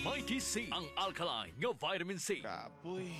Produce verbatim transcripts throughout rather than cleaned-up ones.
Mighty C, ang alkaline nga vitamin C. Kapoy.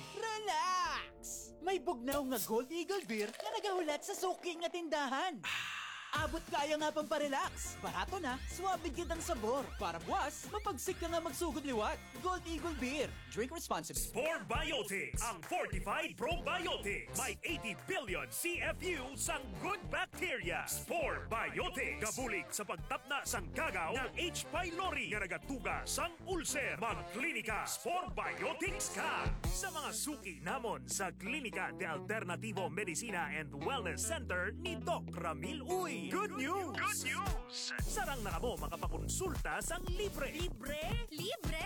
Relax! May bugnaw nga Gold Eagle Beer na nagahulat sa suki nga tindahan. Abot kaya nga pang parelax. Barato na, suwabid kitang sabor. Para buwas, mapagsik ka nga magsugod liwat. Gold Eagle Beer. Drink responsibly. Spore Biotics, ang fortified probiotics. May eighty billion C F U sang good bacteria. Spore Biotics. Kabulig sa pagtapna sang kagaw ng H. pylori nga nagatuga sang ulcer. Magklinika Spore Biotics ka. Sa mga suki namon sa Klinika de Alternativo Medicina and Wellness Center ni Doc Ramil Uy. Good news! Good news! Sarang na kamo makapakonsulta sang libre. Libre? Libre!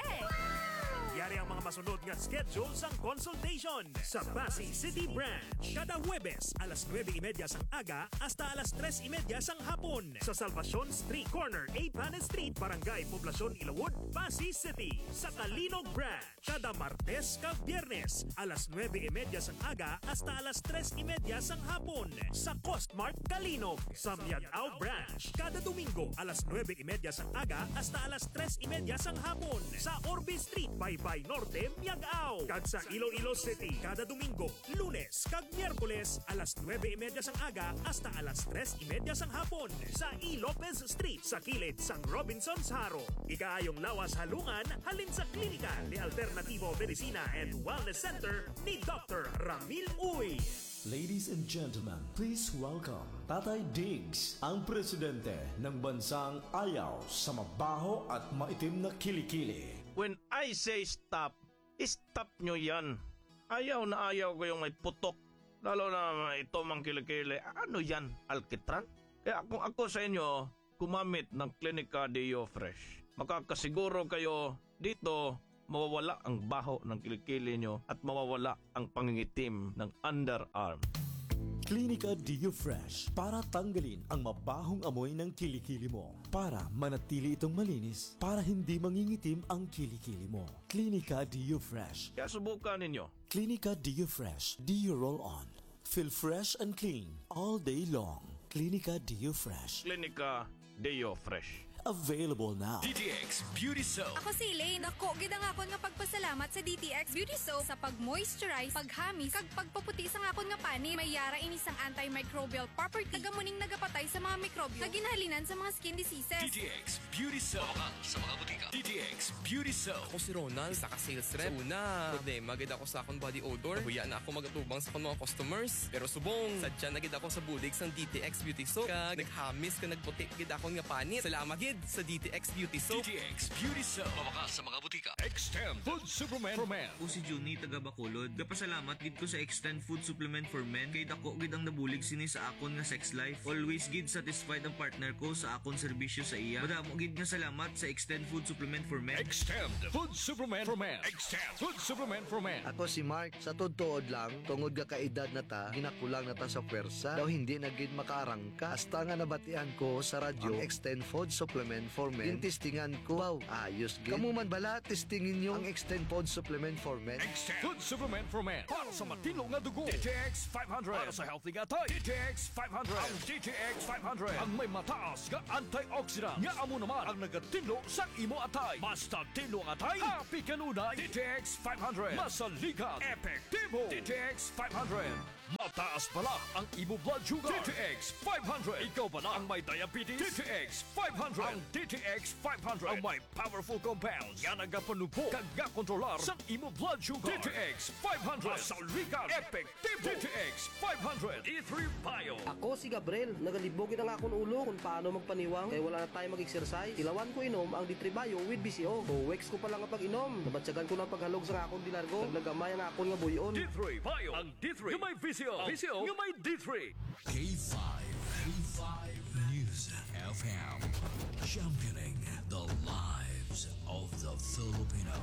Yari ang mga masunod nga schedule sang consultation sa Pasay City Branch. Kada Huwebes, alas nueve y media sang aga hasta alas tres y media sang hapon. Sa Salvacion Street Corner, A. Panes Street, Barangay Poblacion, Ilawod, Pasay City. Sa Kalinog Branch, kada Martes kag Biyernes, alas nueve y media sang aga hasta alas tres y media sang hapon. Sa Costmart Kalinog. Sa Miagao Branch, kada Domingo, alas nueve y media sang aga hasta alas tres y media sang hapon. Sa Orbe Street, Baybay Norte, Miagao. Kag sa Iloilo City, kada Domingo, Lunes kag Miyerkules, alas nueve y media sang aga hasta alas tres y media sang hapon. Sa E. Lopez Street, sa kilid sang Robinson's Haro. Ikaayong lawas halungan, halin sa Klinika de Alternativo Medicina and Wellness Center ni Doctor Ramil Uy. Ladies and gentlemen, please welcome Tatay Diggs, ang presidente ng bansang ayaw sa mabaho at maitim na kilikili. When I say stop, stop nyo yan. Ayaw na ayaw ko yung may putok. Lalo na ito mang kilikili. Ano yan? Alkitran? Kaya kung ako sa inyo, kumamit ng Klinika Deo Fresh. Makakasiguro kayo dito mawawala ang baho ng kilikili nyo at mawawala ang pangingitim ng underarm. Klinika Deo Fresh para tanggalin ang mabahong amoy ng kilikili mo. Para manatili itong malinis, para hindi mangingitim ang kilikili mo. Klinika Deo Fresh. Kaya subukan ninyo. Klinika Deo Fresh. Deo Roll On. Feel fresh and clean all day long. Klinika Deo Fresh. Klinika Deo Fresh. Available now. D T X Beauty Soap. Ako si Elaine. Ako, gida nga akon nga pagpasalamat sa D T X Beauty Soap sa pag-moisturize, paghamis, kag pagpaputi sa nga akon nga pani. May yara inis ang antimicrobial property. Tagamuning nagapatay sa mga mikrobyo. Kaginhalinan sa mga skin diseases. D T X Beauty Soap. Baka sa mga butika. D T X Beauty Soap. Ako si Ronald, isa ka sales rep. So una, problema gid ako sa akong body odor. Nahuya na ako magatubang sa akong mga customers. Pero subong, sadya na gid ako sa bulig sang D T X Beauty Soap. Kag naghamis ka nagputi gid akong nga panit. Salamat gid sa D T X Beauty Soap. D T X Beauty Soap. Baka sa mga butika. Extend Food Supplement for Men. Ako si Juni, taga Bacolod. Gapasalamat gid ko sa Extend Food Supplement for Men. Kay dako gid ang nabulig sini sa akon nga sex life. Always gid satisfied ang partner ko sa akon serbisyo sa iya. Madamo gid nga salamat sa Extend Food Supplement for Men. Extend Food Supplement for Men. Extend Food Supplement for Men. Ako si Mark, sa todtood lang, tungod ga kaedad na ta, ginakulang na ta sa pwersa, daw hindi na gid makaarangka. Hasta nga nabatian ko sa radyo, ang Extend Food Supplement for Men. Tintistingan ko, wow, ayos gid. Kamu man bala, testingin nyo ang Extend Food Supplement for Men. Extend Food Supplement for Men. Para sa matino nga dugo. D T X five hundred. Para sa healthy nga tay. D T X five hundred. Ang D T X five hundred. Ang may mataas nga antioxidant. Nga amo naman ang nagatino sa imo atay. Basta tino nga atay, happy kanunay. D T X five hundred. Masaligan. Epektibo. D T X five hundred. Mataas pala ang imo blood sugar. D T X five hundred. Ikaw pala ang may diabetes. D T X five hundred. Ang D T X five hundred. Ang may powerful compounds. Yan ang gapanupo. Kaga kontrolar sa imo blood sugar. D T X five hundred. Masaligan. Epektibo. D T X five hundred. D three Bio. Ako si Gabriel. Nagalibogin ang akong ulo kung paano magpaniwang. Kaya wala na tayo mag-exercise. Ilawan ko inom ang D three Bio with B C O. two weeks ko pa lang ang pag-inom. Nabatsagan ko ng paghalog sa akong dilargo. Naglagamay ang akong nga buyon. D three Bio. Ang D three. Yung may V C O. V C O. Yung may D three. K five. K five News F M. Championing the lives of the Filipino.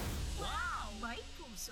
Wow! May puso!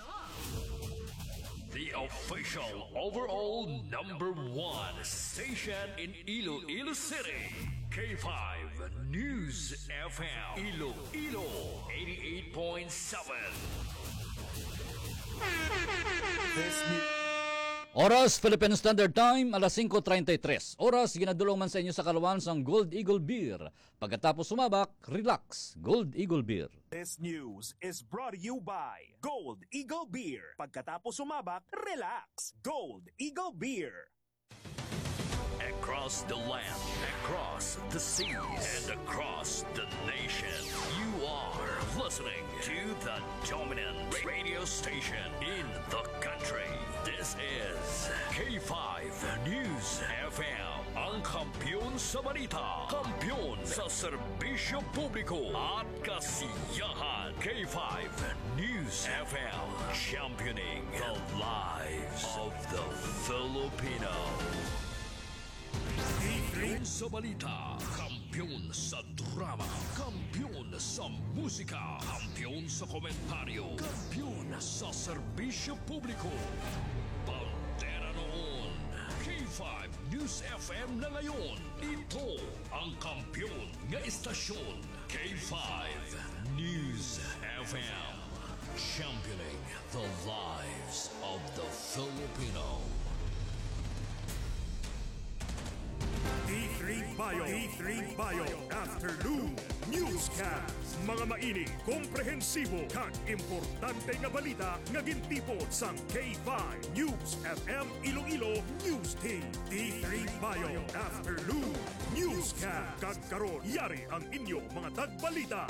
The official overall number one station in Iloilo City. K five News F M. Iloilo eighty-eight point seven. This new Oras Philippine Standard Time, alas singko treinta y tres. Oras ginadulong man sa inyo sa kalawan sang Gold Eagle Beer. Pagkatapos sumabak, relax. Gold Eagle Beer. This news is brought to you by Gold Eagle Beer. Pagkatapos sumabak, relax. Gold Eagle Beer. Across the land, across the seas, and across the nation, you are listening to the dominant radio station in the country. This is K five News F M, ang kampiyon sa balita, kampiyon sa serbisyo publiko at kasiyahan. K five News F M, championing the lives of the Filipino. Kampiyon sa balita, kampiyon sa drama, kampiyon sa musika, kampiyon sa komentaryo, kampiyon sa serbisyo publiko. Bandera noon, K five News F M na ngayon. Ito ang kampiyon nga istasyon, K five News F M. Championing the lives of the Filipino. D three Bio, D three Bio Afternoon Newscast. Mga mainit, komprehensibo kag importante nga balita nga gintipon sang K five News F M Iloilo News Team. D three Bio Afternoon Newscast. Kag karon yari ang inyo mga tagbalita.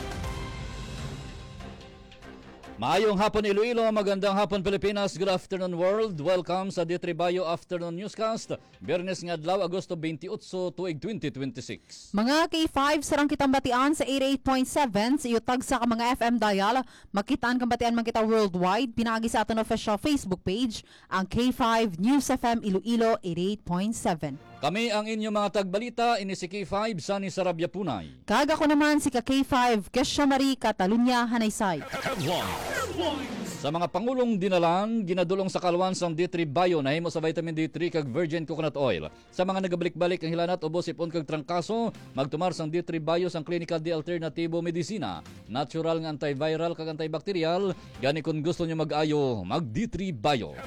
Maayong hapon Iloilo, magandang hapon Pilipinas, good afternoon world. Welcome sa D three Bio Afternoon Newscast. Biyernes nga adlaw, Agosto twenty-eight, tuig twenty twenty-six. Mga K five, sarang kitang batian sa eighty-eight point seven sa iyotag sa ka mga F M dial. Makitaan kang batian man kita worldwide. Pinaagi sa aton official Facebook page, ang K five News F M Iloilo eighty-eight point seven. Kami ang inyong mga tagbalita, ini si K five, Sunny Sarabia Punay. Kag ako naman si ka K five, Kesha Marie Catalunya Hanaysay. Sa mga pangulong dinalan, ginadulong sa kalwan sang D three Bio na himo sa vitamin D three kag virgin coconut oil. Sa mga nagabalik-balik ang hilanat o bosipon kag trangkaso, magtumar sang D three Bio sang clinical di alternatibo medisina. Natural nga antiviral kag antibacterial. Gani kung gusto nyo mag-ayo, mag D three Bio.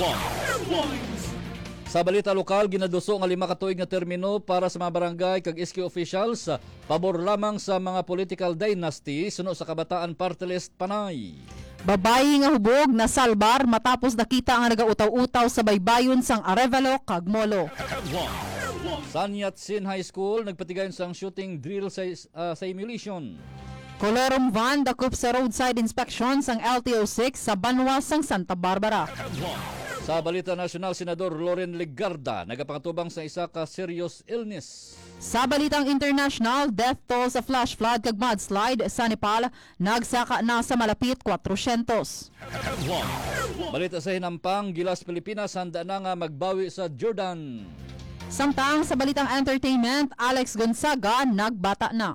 Sa balita lokal, ginaduso nga lima ka tuig nga termino para sa mga barangay kag S K officials, pabor lamang sa mga political dynasty suno sa Kabataan Party List Panay. Babayi nga hubog na salbar matapos nakita ang nagautaw-utaw sa baybayon sang Arevalo kag Molo. San Yatsin High School nagpatigayon sang shooting drill sa uh, simulation. Colorum van dakop sa roadside inspection sang L T O six sa Banwa sang Santa Barbara. Sa balita nasyonal, Senador Loren Legarda nagapangatubang sa isa ka serious illness. Sa balitang international, death toll sa flash flood kag mudslide sa Nepal nagsaka na sa malapit four hundred. Balita sa hinampang, Gilas Pilipinas handa na nga magbawi sa Jordan. Samtang sa balitang entertainment, Alex Gonzaga nagbata na.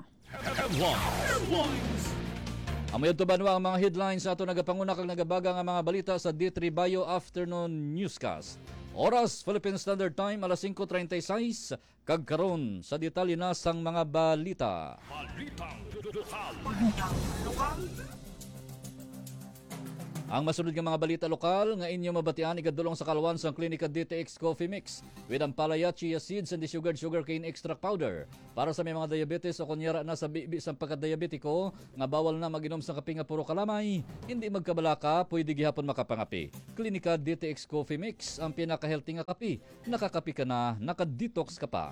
Amoy ito ba ang mga headlines sa ito nagapanguna kag nagabaga nga mga balita sa D three Bio Afternoon Newscast. Oras Philippine Standard Time, alas singko treinta y seis, kag karon sa detalye na sang mga balita. Balitang lokal. Lokal. Ang masunod nga mga balita lokal nga inyo mabatian igadulong sa kalwan sang Klinika D T X Coffee Mix with ang palaya, chia seeds and sugared sugarcane extract powder para sa may mga diabetes o kunyara na sa bibi sa pagkadiabetiko nga bawal na maginom sa kape nga puro kalamay, hindi magkabalaka, pwede gihapon makapangapi. Klinika D T X Coffee Mix, ang pinaka-healthy nga kape. Nakakapi ka na, naka-detox ka pa.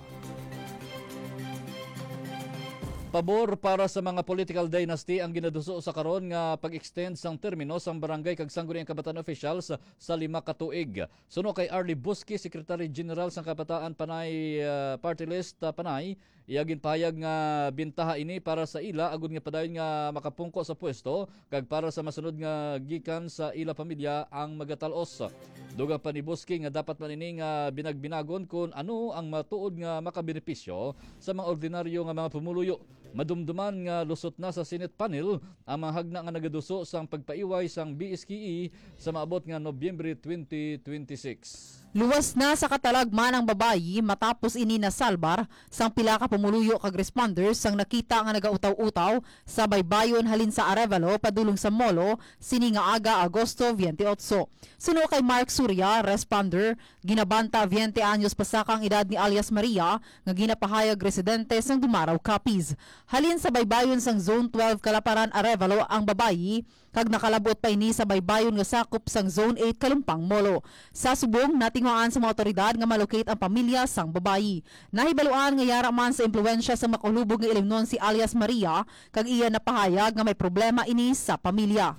Pabor para sa mga political dynasty ang ginaduso sa karon nga pag-extend sang termino sang barangay kag sangguniang kabataan officials sa lima ka tuig. Suno kay Arlie Busque, Secretary General sang Kabataan Panay uh, Party List uh, Panay, iyagin pahayag nga bintaha ini para sa ila agud nga padayon nga makapungko sa pwesto kag para sa masunod nga gikan sa ila pamilya ang magatalos. Dugang pa ni Busque nga dapat man ini nga binagbinagon kung ano ang matuod nga makabenepisyo sa mga ordinaryo nga mga pumuluyo. Madumduman nga lusot na sa Senate panel ang mga hagna nga nagaduso sang pagpaiway sang B S K E sa maabot nga Nobyembre twenty twenty-six. Luwas na sa katalagman ang babayi matapos ini nasalbar sang pila ka pumuluyo kag responders sang nakita nga nagautaw-utaw sa baybayon halin sa Arevalo padulong sa Molo sini nga aga Agosto twenty-eight. Suno kay Mark Surya, responder, ginabanta twenty anyos pasakang edad ni alias Maria nga ginapahayag residente sang Dumaraw Capiz. Halin sa baybayon sang Zone twelve Kalaparan Arevalo ang babayi kag nakalabot pa ini sa baybayon nga sakop sang Zone eight Kalumpang Molo. Sa subong natinguan sa mga otoridad nga malocate ang pamilya sang babayi. Nahibaluan nga yara man sa impluwensya sa makulubog nga ilimnon si alias Maria kag iya napahayag nga may problema ini sa pamilya.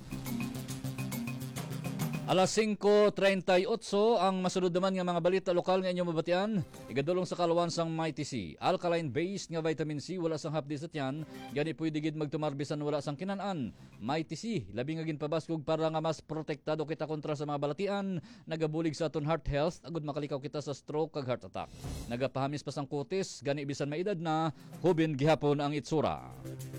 Alas cinco treinta y ocho ang masunod naman nga mga balita lokal nga inyong mabatian. Igadulong sa kalawan sang Mighty C. Alkaline based nga vitamin C wala sang hapdi sa tiyan. Gani pwede gid magtumarbisan wala sang kinaan. Mighty C labi nga ginpabaskog para nga mas protektado kita kontra sa mga balatian. Nagabulig sa aton heart health agud makalikaw kita sa stroke kag heart attack. Nagapahamis pa sang kutis gani bisan maedad na hubin gihapon ang itsura.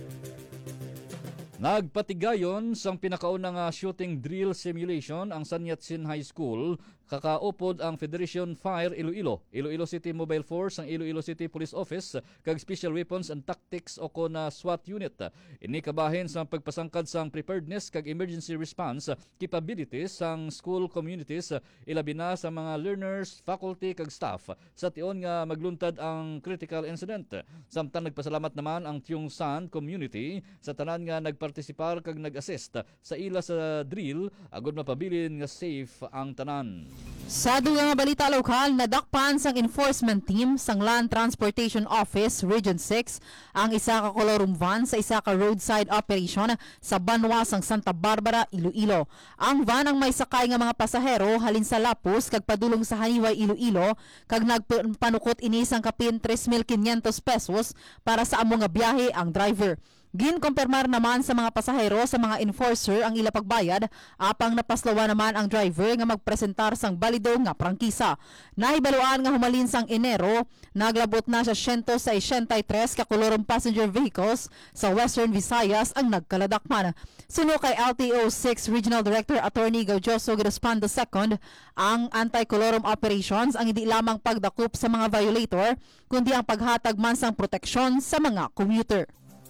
Nagpatigayon sang pinakaunang uh, shooting drill simulation ang San Yatsin High School. Kakaupod ang Federation Fire Iloilo, Iloilo City Mobile Force, ang Iloilo City Police Office, kag Special Weapons and Tactics o ko na SWAT Unit. Ini kabahin sa pagpasangkad sang preparedness kag emergency response capabilities sang school communities, ilabi na sa mga learners, faculty kag staff sa tion nga magluntad ang critical incident. Samtang nagpasalamat naman ang Tiong San community sa tanan nga nagpartisipar kag nag-assist sa ila sa drill agud mapabilin nga safe ang tanan. Sa dugang nga balita lokal, nadakpan sang enforcement team sang Land Transportation Office Region six ang isa ka colorum van sa isa ka roadside operation sa Banwa sang Santa Barbara, Iloilo. Ang van ang may sakay nga mga pasahero halin sa Lapus kag padulong sa Haniway, Iloilo kag nagpanukot ini sang kapin three thousand five hundred pesos para sa amo nga biyahe ang driver. Ginkompirmar naman sa mga pasahero sa mga enforcer ang ila pagbayad apang napaslawa naman ang driver nga magpresentar sang balido nga prangkisa. Nahibaluan nga humalin sang Enero, naglabot na sa one hundred sixty-three ka kolorong passenger vehicles sa Western Visayas ang nagkaladakman. Suno kay L T O six Regional Director Attorney Gaudioso Grospan the second, ang anti-colorum operations ang hindi lamang pagdakup sa mga violator kundi ang paghatag man sang proteksyon sa mga commuter.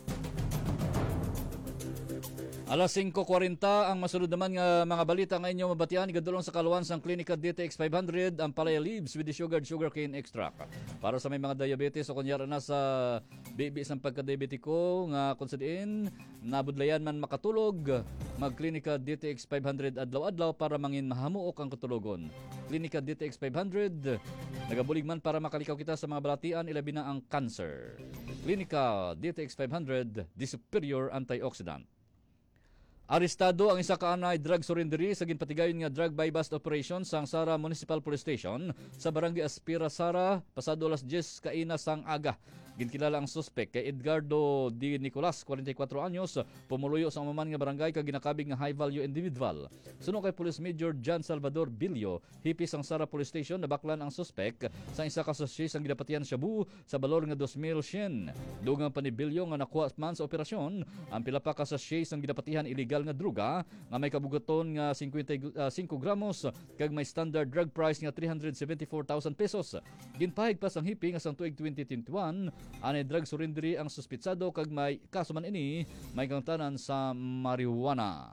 Alas cinco forty ang masunod naman nga mga balita nga inyong mabatian. Igadulong sa kaluan sang Klinika D T X five hundred ang Palaya Leaves with the sugared sugarcane extract. Para sa may mga diabetes o kunyara na sa baby sang pagka-diabetiko nga kung sa diin nabudlayan man makatulog, mag-Klinika D T X five hundred adlaw-adlaw para mangin mahamuok ang katulogon. Klinika D T X five hundred nagabulig man para makalikaw kita sa mga balatian ilabi na ang cancer. Klinika D T X five hundred, the superior antioxidant. Arestado ang isa ka anay drug surrendery sa ginpatigayon nga drug buy-bust operation sang Sara Municipal Police Station sa Barangay Aspira, Sara, pasado alas diyes kaina sang aga. Ginkilala ang suspect kay Edgardo D. Nicolas, forty-four anyos, pumuluyo sa umaman nga barangay kag ginakabig nga high-value individual. Suno kay Police Major John Salvador Bilio, hipis ang Sara Police Station, nabaklan ang suspect sa isa ka sachet ang gidapatian Shabu sa balor nga two thousand shen. Dugang pa ni Bilio nga nakuha man sa operasyon ang pila pa ka sachet ang gidapatihan illegal nga druga nga may kabugaton nga fifty-five gramos kag may standard drug price nga three hundred seventy-four thousand pesos. Ginpahig pa sang hipi nga sang tuig twenty twenty-one anay drug surrendery ang suspitsado kag may kaso man ini may kangtanan sa marijuana.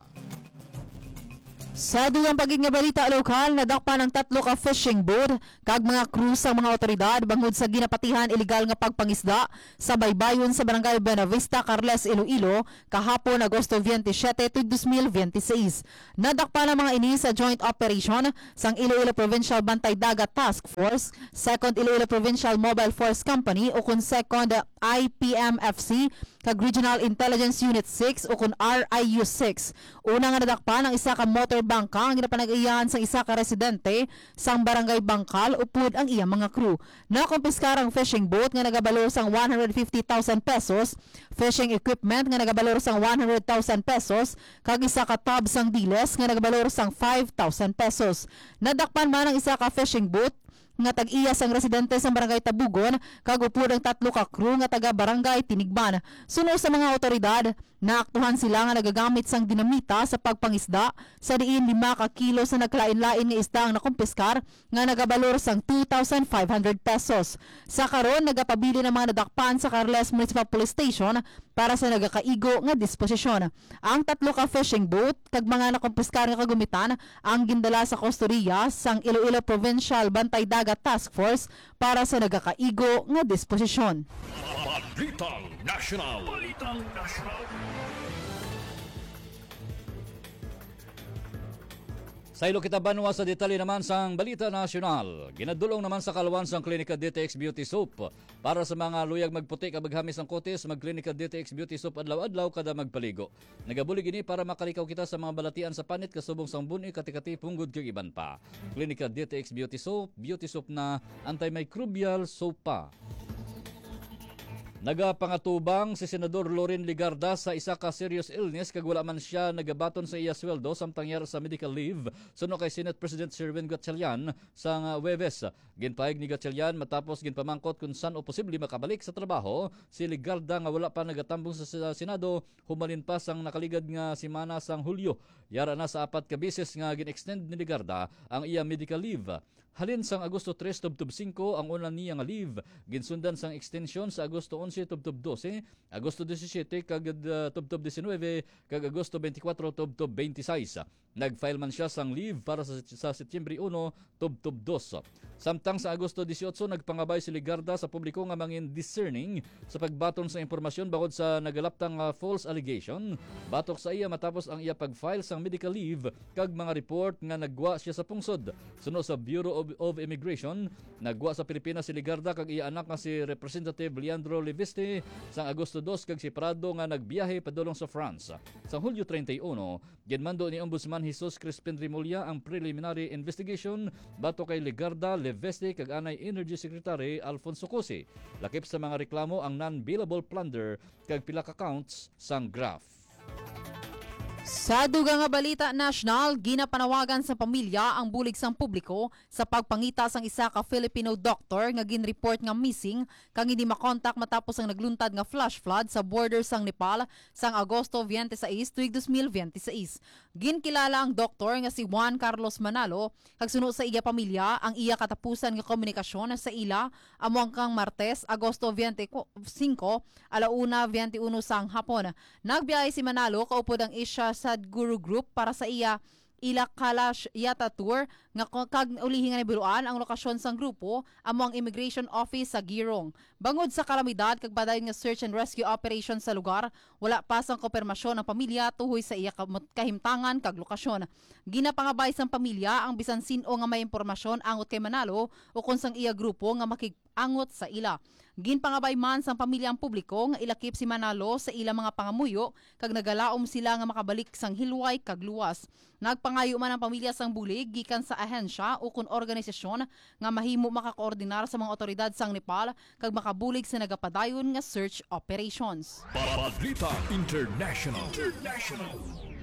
Sa dugang pagig nga balita lokal, nadakpan ang tatlo ka fishing boat kag mga crew sa mga otoridad bangod sa ginapatihan ilegal nga pagpangisda sa baybayon sa Barangay Buenavista, Carles, Iloilo kahapon Agosto twenty-seven, two thousand twenty-six. Nadakpan ang mga ini sa joint operation sang Iloilo Provincial Bantay Dagat Task Force, second Iloilo Provincial Mobile Force Company o kun second I P M F C kag Regional Intelligence Unit six o kun R I U six. Una nga nadakpan ang isa ka motor bangka ang ginapanag-iyahan sa isa ka residente sang Barangay Bangkal upod ang iyang mga crew. Nakumpiskar ang fishing boat nga nagabalor sang one hundred fifty thousand pesos, fishing equipment nga nagabalor sang one hundred thousand pesos, kag isa ka tub sang diles nga nagabalor sang five thousand pesos. Nadakpan man ang isa ka fishing boat nga tag-iya sang residente sa Barangay Tabugon kag upod ang tatlo ka crew nga taga Barangay Tinigban. Suno sa mga otoridad, Naaktuhan sila nga nagagamit sang dinamita sa pagpangisda sa diin lima ka kilo sa naglain-lain nga isda ang nakumpiskar nga nagabalor sang two thousand five hundred pesos. Sa karon nagapabili ng mga nadakpan sa Carles Municipal Police Station para sa nagakaigo nga disposisyon. Ang tatlo ka fishing boat kag mga nakumpiskar nga kagumitan ang gindala sa Costoria sang Iloilo Provincial Bantay Dagat Task Force para sa nagakaigo nga disposisyon. Balitang National. Balitang National. Sa ilo kita banwa sa detalye naman sang Balita Nasional. Ginadulong naman sa kalawan sang Klinika D T X Beauty Soap. Para sa mga luyag magputi kag maghamis ang kotes, magklinika D T X Beauty Soap adlaw-adlaw kada magpaligo. Nagabulig ini para makalikaw kita sa mga balatian sa panit kasubong sang buni, katikati, punggod kag iban pa. Klinika D T X Beauty Soap, beauty soap na antimicrobial soap pa. Nagapangatubang si Senador Loren Ligarda sa isa ka serious illness kag wala man siya nagabaton sa iya sweldo samtang yara sa medical leave suno kay Senate President Sherwin Gatchalian sa Huwebes. Ginpahig ni Gatchalian matapos ginpamangkot kung saan o posible makabalik sa trabaho si Ligarda nga wala pa nagatambong sa Senado humalin pa sang nakaligad nga simana sang Hulyo. Yara na sa apat ka beses nga gin-extend ni Ligarda ang iya medical leave. Halin sang Agosto tres tubtob singko ang una niya nga leave. Ginsundan sang extension sa Agosto onse tubtob dose, Agosto disisiete kag uh, tubtob diesinuebe kag Agosto beintikwatro tubtob beintiseis. Nag-file man siya sang leave para sa, sa Setyembre uno tubtob dos. Samtang sa Agosto dieciocho nagpangabay si Ligarda sa publiko nga mangin discerning sa pagbaton sa impormasyon bangod sa nagalaptang uh, false allegation. Batok sa iya matapos ang iya pag-file sang medical leave kag mga report nga nagwa siya sa pungsod. Suno sa Bureau of of Immigration, nagwa sa Pilipinas si Ligarda kag iya anak nga si Representative Leandro Leviste sang Agosto dos kag si Prado nga nagbiyahe padulong sa France. Sa Hulyo treinta y uno, ginmando ni Ombudsman Jesus Crispin Rimulya ang preliminary investigation bato kay Ligarda, Leviste kag anay Energy Secretary Alfonso Cosi. Lakip sa mga reklamo ang non-billable plunder kag pila ka counts sang graft. Sa dugang nga balita national, ginapanawagan sa pamilya ang bulig sang publiko sa pagpangita sang isa ka Filipino doctor nga ginreport nga missing kang hindi makontak matapos ang nagluntad nga flash flood sa border sang Nepal sang Agosto twenty-seis tuig two thousand twenty-seis. Ginkilala ang doktor nga si Juan Carlos Manalo kag suno sa iya pamilya ang iya katapusan nga komunikasyon sa ila amo kang Martes Agosto twenty-five alauna twenty-one sang hapon. Nagbiyahe si Manalo kaupod ang Asia Sadguru Group para sa iya ila Kalash Yata Tour nga kag ulihi nga nibiruan ang lokasyon sang grupo amo ang Immigration Office sa Girong. Bangod sa kalamidad kag badayon nga search and rescue operation sa lugar, wala pa sang konfirmasyon ng pamilya tuhoy sa iya kahimtangan kag lokasyon. Ginapangabay sang pamilya ang bisan sin-o nga may impormasyon angot kay Manalo o kung sang iya grupo nga makigangot sa ila. Ginpangabay man sang pamilya ang publiko nga ilakip si Manalo sa ilang mga pangamuyo kag nagalaom sila nga makabalik sang hilway kag luwas. Nagpangayo man ang pamilya sang bulig gikan sa ahensya o kun organisasyon nga mahimo makakoordinar sa mga otoridad sang Nepal kag makabulig sa nagapadayon nga search operations. Balita International. International.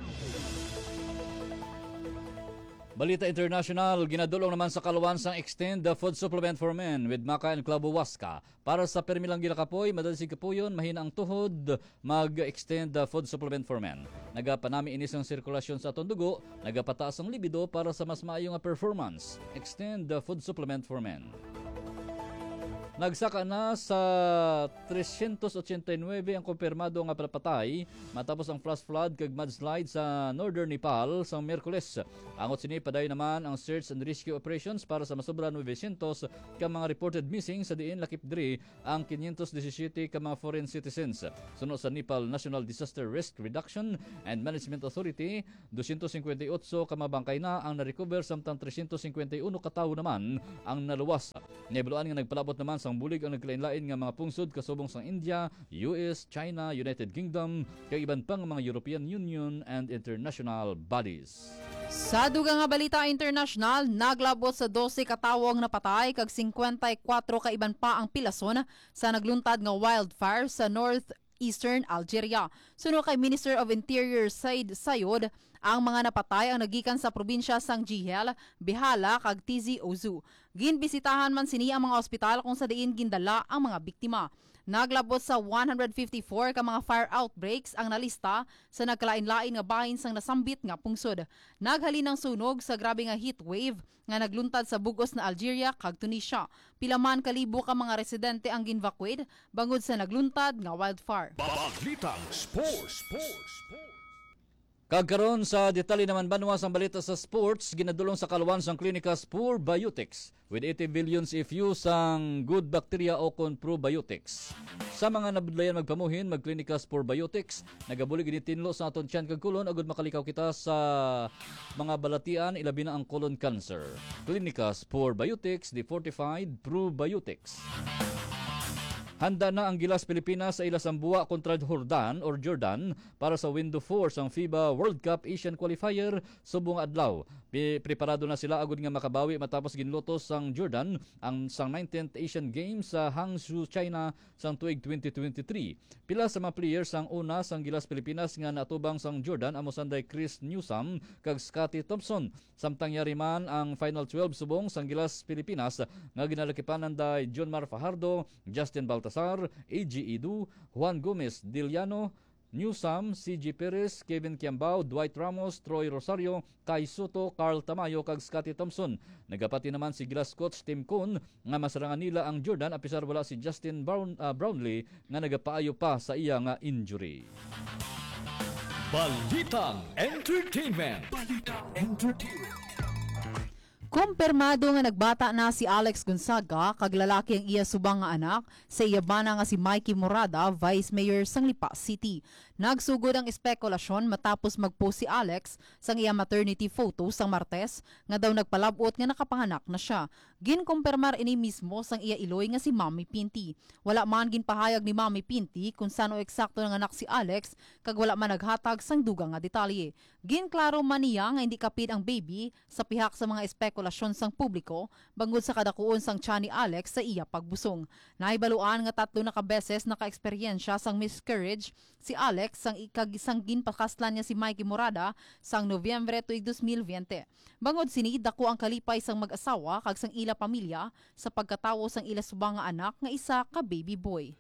Balita International, ginadulong naman sa kalawan sang extend the food supplement for men with Maka and Club Huasca. Para sa permilang gilakapoy, madalasig kapuyon, mahina ang tuhod, mag-extend the food supplement for men. Nagapanami inis ang sirkulasyon sa atong dugo, nagapataas ang libido para sa mas maayong performance. Extend the food supplement for men. Nagsaka na sa three eighty-nine ang kumpirmado nga patay matapos ang flash flood kag mudslide sa northern Nepal sa Miyerkules. Angot sini paday naman ang search and rescue operations para sa masobra nine hundred ka mga reported missing sa diin lakip diri ang five seventeen ka mga foreign citizens. Suno sa Nepal National Disaster Risk Reduction and Management Authority, two fifty-eight ka mga bangkay na ang na-recover samtang three fifty-one ka tawo naman ang naluwas. Nebuloan nga nagpalabot naman sa ang bulig ang naglain-lain nga mga pungsod kasubong sang India, U S, China, United Kingdom, kay iban pang mga European Union and international bodies. Sa dugang nga balita international, naglabot sa twelve ka tawo ang napatay kag fifty-four ka iban pa ang pilason sa nagluntad nga wildfire sa northeastern Algeria. Suno kay Minister of Interior Said Sayod, ang mga napatay ang nagikan sa probinsya sang Jihel, Bihala kag Tizi Ouzou. Ginbisitahan man sini ang mga ospital kung sa diin gindala ang mga biktima. Naglabot sa one hundred fifty-four ka mga fire outbreaks ang nalista sa nagkalain-lain nga bahin sang nasambit nga pungsod. Naghalin ng sunog sa grabe nga heat wave nga nagluntad sa bugos na Algeria kag Tunisia. Pilaman kalibo ka mga residente ang ginvacuate bangod sa nagluntad nga wildfire. Balitang Sports. Sports. Kagkaroon sa detalye naman banwa sa balita sa sports, ginadulong sa kaluwan sang klinika Spur Biotics with eighty billions ifuse sang good bacteria o kon probiotics. Sa mga nabudlayan magpamuhin, magklinika Spur Biotics, nagabulig ginitinlo sa aton tiyan kag kulon agud makalikaw kita sa mga balatian ilabi na ang colon cancer. Klinika Spur Biotics, the fortified probiotics. Handa na ang Gilas Pilipinas sa Ilasambuwa kontra Jordan or Jordan para sa Window four sang FIBA World Cup Asian Qualifier subong adlaw. Preparado na sila agud nga makabawi matapos ginlutos sang Jordan ang sang nineteenth Asian Games sa Hangzhou, China sang tuig twenty twenty-three. Pila sa mga players sang una sang Gilas Pilipinas nga natubang sang Jordan amo sanday Chris Newsome kag Scotty Thompson. Samtang yari man ang final twelve subong sang Gilas Pilipinas nga ginalakipanan day John Mar Fajardo, Justin Baltasar, A G Edu, Juan Gomez Diliano, Newsome, C G Perez, Kevin Kiambao, Dwight Ramos, Troy Rosario, Kai Soto, Carl Tamayo kag Scotty Thompson. Nagapati naman si Gilas coach Tim Cohn nga masarangan nila ang Jordan apisar wala si Justin Brown, uh, Brownlee nga nagapaayo pa sa iya nga injury. Balitang Entertainment. Balitang Entertainment. Kumpirmado nga nagbata na si Alex Gonzaga kag lalaki ang iya subang nga anak sa iya bana nga si Mikey Morada, Vice Mayor sang Lipa City. Nagsugod ang espekulasyon matapos magpost si Alex sang iya maternity photo sang Martes nga daw nagpalabot nga nakapanganak na siya. Ginkumpirmar ini mismo sang iya iloy nga si Mami Pinti. Wala man ginpahayag ni Mami Pinti kung sano eksakto nga anak si Alex kag wala man naghatag sang dugang nga detalye. Ginklaro man niya nga hindi kapid ang baby sa pihak sa mga espekulasyon sang publiko bangod sa kadakuon sang tiyan ni Alex sa iya pagbusong. Nahibaluan nga tatlo na kabeses naka-eksperyensya sang miscarriage si Alex sang ikag isang ginpakaslan niya si Mikey Morada sang Nobyembre tuig twenty twenty. Bangod sini dako ang kalipay sang mag-asawa kag sang ila pamilya sa pagkatawo sang ila subang nga anak nga isa ka baby boy.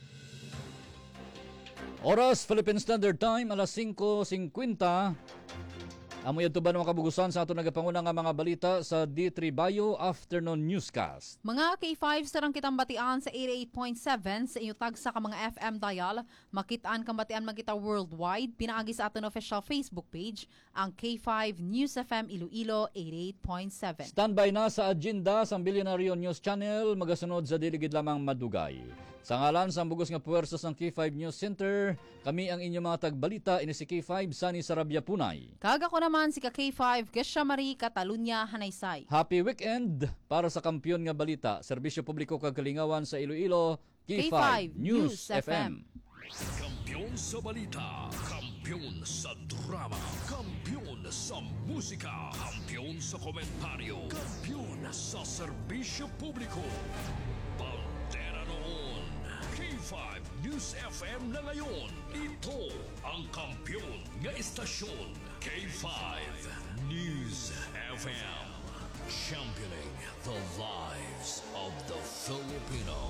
Oras Philippine Standard Time alas five fifty. Amoy adto ba ng kabugusan sa ato nagapanguna nga mga balita sa D three Bio Afternoon Newscast. Mga K five sarang kitang batian sa eighty-eight point seven sa inyo tagsa ka mga F M dial. Makitaan kang batian magkita worldwide. Pinaagi sa aton official Facebook page ang K five News F M Iloilo eighty-eight point seven. Standby na sa agenda sa Billionaire News Channel magasunod sa diligid lamang madugay. Sa ngalan sa bugos nga puwersa sang K five News Center, kami ang inyong mga tagbalita ini si K five Sunny Sarabia Punay. Kaga ko naman si ka K five Gesha Marie Catalunya Hanaysay. Happy weekend para sa kampiyon nga balita, serbisyo publiko kag kalingawan sa Iloilo, K five News F M. Kampiyon sa balita, kampiyon sa drama, kampiyon sa musika, kampiyon sa komentaryo, kampiyon sa serbisyo publiko. Bandera noon, K five News F M na ngayon. Ito ang kampiyon nga istasyon, K five News F M. Championing the lives of the Filipino.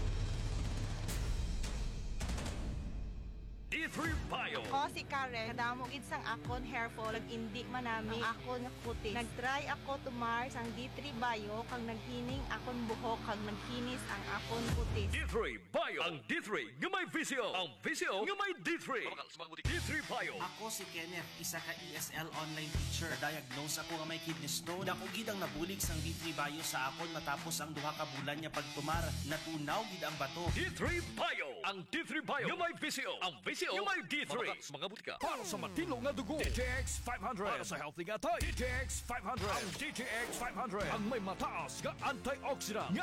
D three Bio. Ako si Karen, kadamo gid sang akon hair fall, indi man nami ang akon kutis. Nagtry ako tumar sang D three Bio kang naghining akon buhok kag nagkinis ang akon kutis. D three Bio. Ang D three nga may visyo. Ang visyo nga may D three. D three Bio. Ako si Kenneth, isa ka E S L online teacher. Diagnose ako nga may kidney stone. Dako gid ang nabulig sang D three Bio sa akon matapos ang duha ka bulan niya pagtumar. Natunaw gid ang bato. D three Bio. Ang D three Bio nga may visyo. Ang visyo nga may D three. Mga butika. Para sa matilong nga dugo. D T X five hundred. Para sa healthy nga tay. D T X five hundred. Ang D T X five hundred. Ang may mataas nga antioxidant.